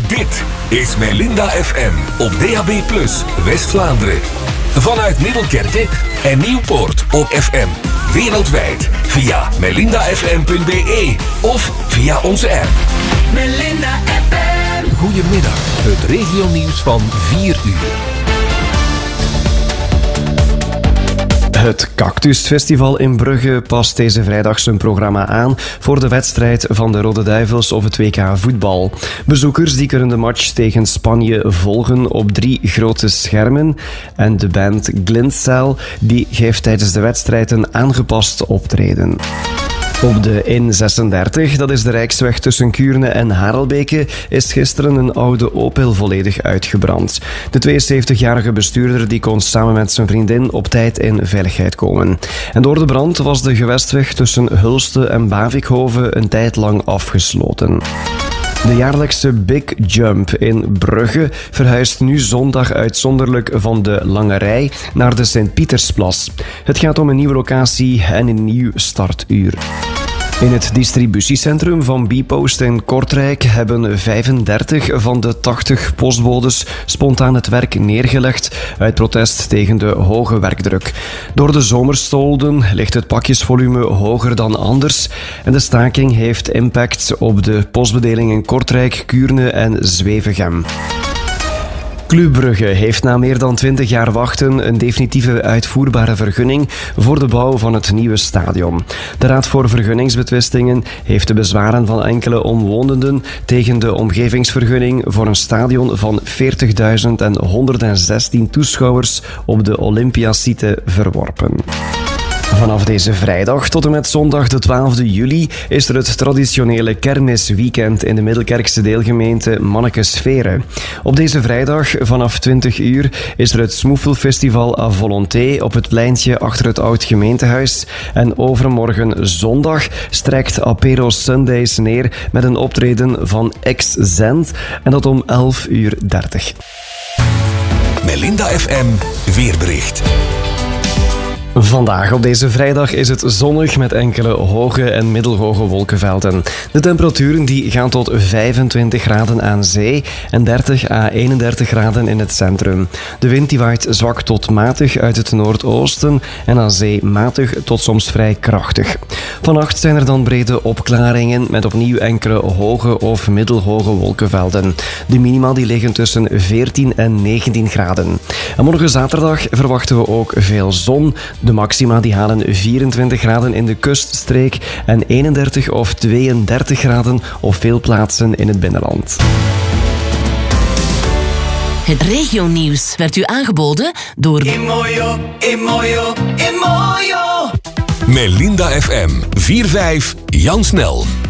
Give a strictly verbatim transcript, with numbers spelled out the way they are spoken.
Dit is Melinda F M op D A B plus, West-Vlaanderen. Vanuit Middelkerke en Nieuwpoort op F M. Wereldwijd via melinda f m punt b e of via onze app. Melinda F M. Goedemiddag, het regionieuws van vier uur. Het Cactusfestival in Brugge past deze vrijdag zijn programma aan voor de wedstrijd van de Rode Duivels op het W K voetbal. Bezoekers die kunnen de match tegen Spanje volgen op drie grote schermen. En de band Glintcell die geeft tijdens de wedstrijd een aangepast optreden. Op de N zesendertig, dat is de rijksweg tussen Kuurne en Harelbeke, is gisteren een oude Opel volledig uitgebrand. De tweeënzeventigjarige bestuurder die kon samen met zijn vriendin op tijd in veiligheid komen. En door de brand was de gewestweg tussen Hulste en Bavikhoven een tijd lang afgesloten. De jaarlijkse Big Jump in Brugge verhuist nu zondag uitzonderlijk van de Lange Rij naar de Sint-Pietersplas. Het gaat om een nieuwe locatie en een nieuw startuur. In het distributiecentrum van Bpost in Kortrijk hebben vijfendertig van de tachtig postbodes spontaan het werk neergelegd uit protest tegen de hoge werkdruk. Door de zomerstolden ligt het pakjesvolume hoger dan anders en de staking heeft impact op de postbedeling in Kortrijk, Kuurne en Zwevegem. Club Brugge heeft na meer dan twintig jaar wachten een definitieve uitvoerbare vergunning voor de bouw van het nieuwe stadion. De Raad voor Vergunningsbetwistingen heeft de bezwaren van enkele omwonenden tegen de omgevingsvergunning voor een stadion van veertigduizend honderdzestien toeschouwers op de Olympiasite verworpen. Vanaf deze vrijdag tot en met zondag de twaalfde juli is er het traditionele kermisweekend in de Middelkerkse deelgemeente Mannekesveren. Op deze vrijdag vanaf twintig uur is er het Smoefelfestival à Volonté op het pleintje achter het oud gemeentehuis. En overmorgen zondag strijkt Apero Sundays neer met een optreden van X-Zend en dat om elf uur dertig. Melinda F M weerbericht. Vandaag op deze vrijdag is het zonnig met enkele hoge en middelhoge wolkenvelden. De temperaturen die gaan tot vijfentwintig graden aan zee en dertig à eenendertig graden in het centrum. De wind die waait zwak tot matig uit het noordoosten en aan zee matig tot soms vrij krachtig. Vannacht zijn er dan brede opklaringen met opnieuw enkele hoge of middelhoge wolkenvelden. De minima die liggen tussen veertien en negentien graden. En morgen zaterdag verwachten we ook veel zon. De maxima die halen vierentwintig graden in de kuststreek en eenendertig of tweeëndertig graden op veel plaatsen in het binnenland. Het regionieuws werd u aangeboden door Imoyo, Imoyo, Imoyo. Melinda F M, vier vijf, Jan Snel.